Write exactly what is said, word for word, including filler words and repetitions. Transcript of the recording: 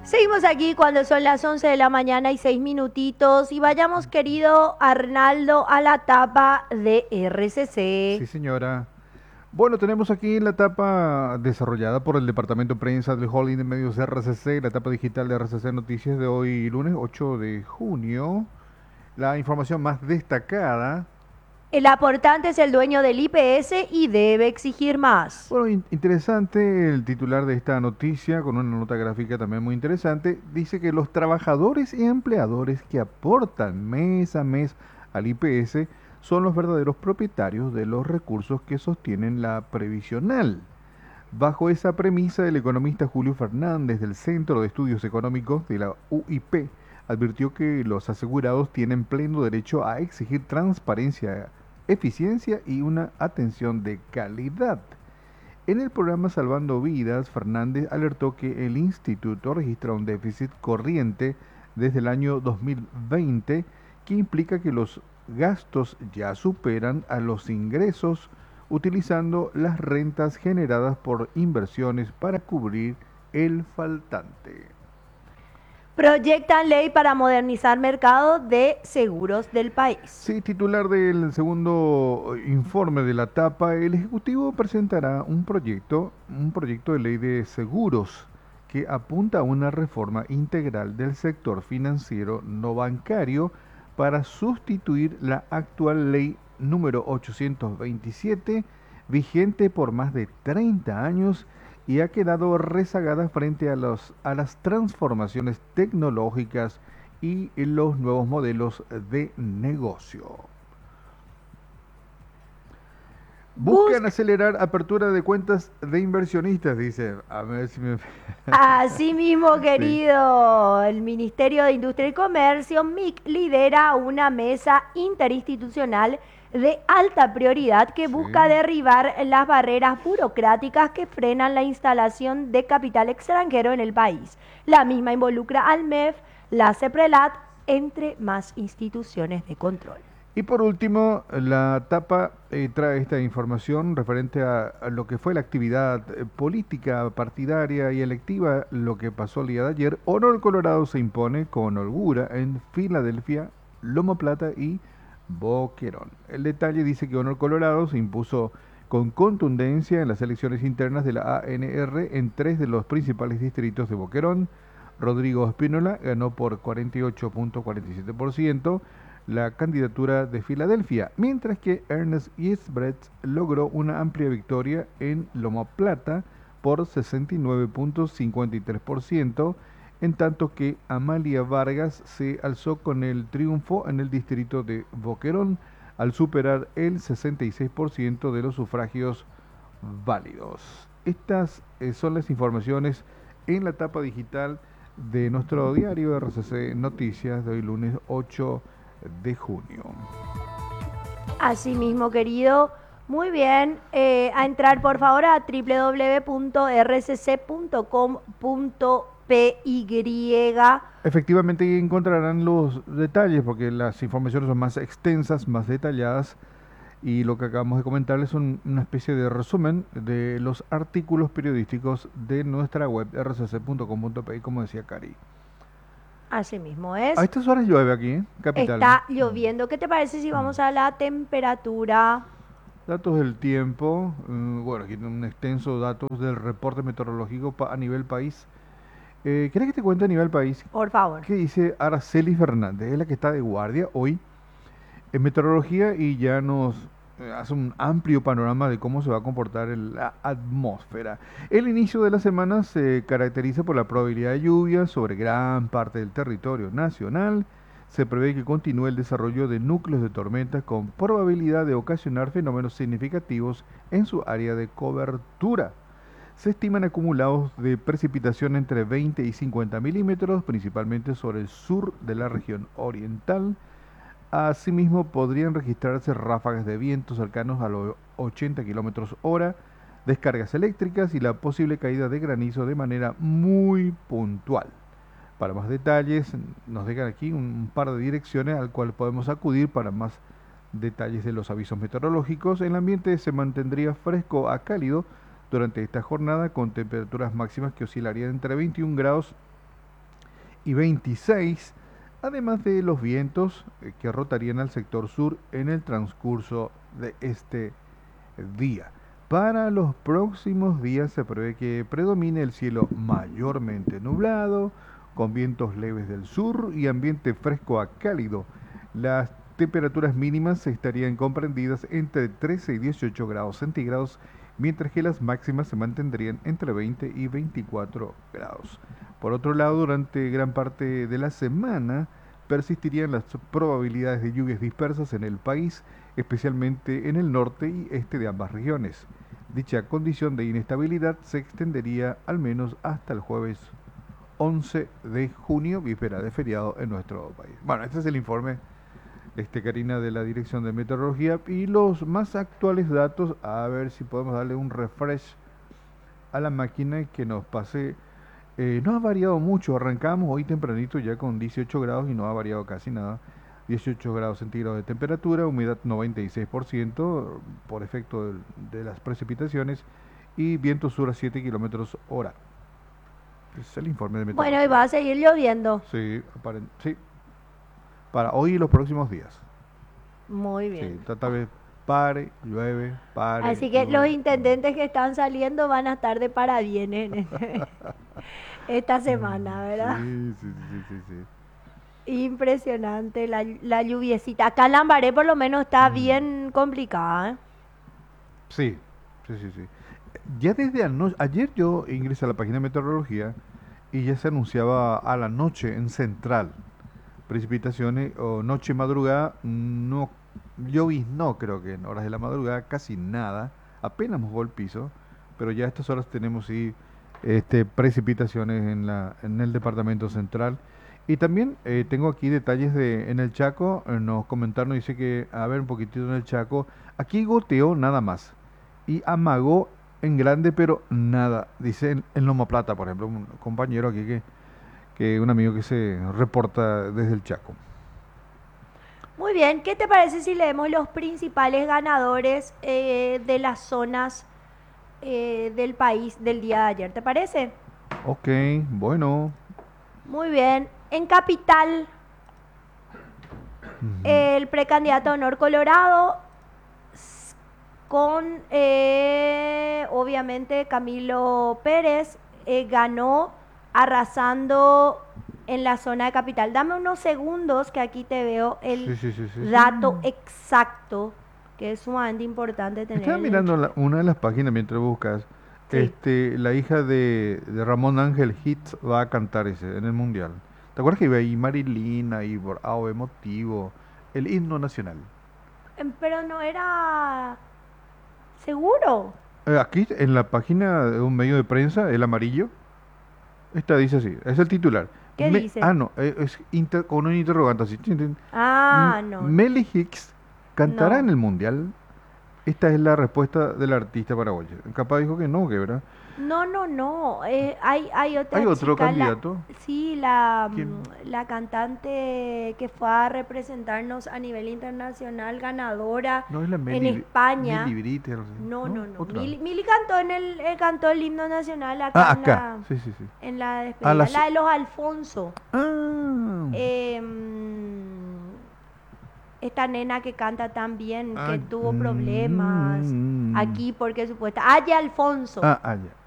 Seguimos aquí cuando son las once de la mañana y seis minutitos y vayamos, querido Arnaldo, a la tapa de R C Sí, C. señora. Bueno, tenemos aquí la etapa desarrollada por el Departamento de Prensa del Holding de Medios de R C C, la etapa digital de R C C Noticias de hoy, lunes ocho de junio. La información más destacada. El aportante es el dueño del I P S y debe exigir más. Bueno, in- interesante el titular de esta noticia, con una nota gráfica también muy interesante. Dice que los trabajadores y empleadores que aportan mes a mes al I P S son los verdaderos propietarios de los recursos que sostienen la previsional. Bajo esa premisa, el economista Julio Fernández del Centro de Estudios Económicos de la U I P advirtió que los asegurados tienen pleno derecho a exigir transparencia, eficiencia y una atención de calidad. En el programa Salvando Vidas, Fernández alertó que el instituto registra un déficit corriente desde el año dos mil veinte que implica que los gastos ya superan a los ingresos, utilizando las rentas generadas por inversiones para cubrir el faltante. Proyectan ley para modernizar mercado de seguros del país. Sí, titular del segundo informe de la etapa, el Ejecutivo presentará un proyecto, un proyecto de ley de seguros que apunta a una reforma integral del sector financiero no bancario para sustituir la actual ley número ochocientos veintisiete, vigente por más de treinta años y ha quedado rezagada frente a, los, a las transformaciones tecnológicas y los nuevos modelos de negocio. Buscan Busca. acelerar apertura de cuentas de inversionistas, dice. A ver si me... Así mismo, sí. querido, el Ministerio de Industria y Comercio, M I C, lidera una mesa interinstitucional de alta prioridad que busca Sí. derribar las barreras burocráticas que frenan la instalación de capital extranjero en el país. La misma involucra al M E F, la CEPRELAT, entre más instituciones de control. Y por último, la tapa eh, trae esta información referente a, a lo que fue la actividad eh, política, partidaria y electiva, lo que pasó el día de ayer. Honor Colorado se impone con holgura en Filadelfia, Loma Plata y Boquerón. El detalle dice que Honor Colorado se impuso con contundencia en las elecciones internas de la A N R en tres de los principales distritos de Boquerón. Rodrigo Espínola ganó por cuarenta y ocho punto cuarenta y siete por ciento la candidatura de Filadelfia, mientras que Ernest Gisbrecht logró una amplia victoria en Loma Plata por sesenta y nueve punto cincuenta y tres por ciento, en tanto que Amalia Vargas se alzó con el triunfo en el distrito de Boquerón al superar el sesenta y seis por ciento de los sufragios válidos. Estas eh, son las informaciones en la etapa digital de nuestro diario R C C Noticias de hoy lunes ocho de junio. Así mismo, querido. Muy bien. Eh, a entrar, por favor, a w w w punto r c c punto com punto p y. Efectivamente ahí encontrarán los detalles porque las informaciones son más extensas, más detalladas y lo que acabamos de comentarles son una especie de resumen de los artículos periodísticos de nuestra web r c c punto com punto p y, como decía Cari. Así mismo A es. estas horas llueve aquí, ¿eh? Capital. Está lloviendo. ¿Qué te parece si vamos a la temperatura? Datos del tiempo, eh, bueno, aquí un extenso datos del reporte meteorológico pa- a nivel país. Eh, ¿Querés que te cuente a nivel país Por favor. qué dice Araceli Fernández? Es la que está de guardia hoy en meteorología y ya nos eh, hace un amplio panorama de cómo se va a comportar el- la atmósfera. El inicio de la semana se caracteriza por la probabilidad de lluvia sobre gran parte del territorio nacional. Se prevé que continúe el desarrollo de núcleos de tormentas con probabilidad de ocasionar fenómenos significativos en su área de cobertura. Se estiman acumulados de precipitación entre veinte y cincuenta milímetros, principalmente sobre el sur de la región oriental. Asimismo, podrían registrarse ráfagas de viento cercanos a los ochenta kilómetros hora, descargas eléctricas y la posible caída de granizo de manera muy puntual. Para más detalles, nos dejan aquí un par de direcciones al cual podemos acudir para más detalles de los avisos meteorológicos. El ambiente se mantendría fresco a cálido durante esta jornada con temperaturas máximas que oscilarían entre veintiún grados y veintiséis, además de los vientos eh, que rotarían al sector sur en el transcurso de este día. Para los próximos días se prevé que predomine el cielo mayormente nublado, con vientos leves del sur y ambiente fresco a cálido. Las temperaturas mínimas estarían comprendidas entre trece y dieciocho grados centígrados, mientras que las máximas se mantendrían entre veinte y veinticuatro grados. Por otro lado, durante gran parte de la semana persistirían las probabilidades de lluvias dispersas en el país, especialmente en el norte y este de ambas regiones. Dicha condición de inestabilidad se extendería al menos hasta el jueves once de junio, víspera de feriado en nuestro país. Bueno, este es el informe, este, Karina, de la Dirección de Meteorología, y los más actuales datos, a ver si podemos darle un refresh a la máquina y que nos pase. Eh, no ha variado mucho, arrancamos hoy tempranito ya con dieciocho grados y no ha variado casi nada. dieciocho grados centígrados de temperatura, humedad noventa y seis por ciento por efecto de, de las precipitaciones y viento sur a siete kilómetros hora. Es el informe de meteorología. Bueno, y va a seguir lloviendo. Sí, aparen- sí, para hoy y los próximos días. Muy Sí, bien. tal vez pare, llueve, pare. Así que los llueve. intendentes que están saliendo van a estar de parabienes en esta semana, ¿verdad? Sí, sí, sí, sí, sí. Impresionante la, la lluviecita. Acá en Lambaré por lo menos está Mm. bien complicada, ¿eh? Sí, sí, sí, sí. Ya desde anoche, ayer yo ingresé a la página de meteorología y ya se anunciaba a la noche en Central precipitaciones o noche madrugada, no no creo que en horas de la madrugada casi nada, apenas mojó el piso, pero ya a estas horas tenemos sí este precipitaciones en la en el departamento central. Y también eh, tengo aquí detalles de en el Chaco, eh, nos comentaron, dice que a ver un poquitito en el Chaco, aquí goteó nada más y amagó en grande, pero nada, dice en, en Loma Plata, por ejemplo, un compañero aquí que que un amigo que se reporta desde el Chaco. Muy bien, ¿qué te parece si leemos los principales ganadores eh, de las zonas eh, del país del día de ayer? ¿Te parece? Ok, bueno. Muy bien. En Capital, Ujú. el precandidato Honor Colorado s- con, eh, obviamente, Camilo Pérez eh, ganó arrasando en la zona de Capital. Dame unos segundos que aquí te veo el Sí, sí, sí, sí, sí. dato exacto, que es sumamente importante tener Estaba en el... mirando la- una de las páginas mientras buscas. Sí. Este, la hija de, de Ramón Ángel Hitz va a cantar ese en el mundial. ¿Te acuerdas que iba ahí Marilina y Bravo emotivo? El himno nacional. Em, Pero no era seguro. Eh, aquí en la página de un medio de prensa, el amarillo, esta dice así, es el titular. ¿Qué Me- dice? ah, no, eh, es inter- con un interrogante así. tin, tin. M- Ah, no, Meli Hicks cantará en no. el mundial. Esta es la respuesta del artista paraguayo. Capaz dijo que no, que verdad. No, no, no. eh, hay, hay Hay otra otro chica, la, candidato. sí, la, ¿Quién? mm, la cantante que fue a representarnos a nivel internacional, ganadora No es la en Meli, España. Meli Brite, algo así. No, no, no. Otra. Mili, Mili cantó en el, eh, cantó el himno nacional Ah, acá en acá. la, Sí, sí, sí. en la Ah, la despedida, so- la de los Alfonso. Ah. Em, esta nena que canta tan bien, Ah, que tuvo problemas mm, aquí porque supuesta. Aya Alfonso. ah, ah, ya.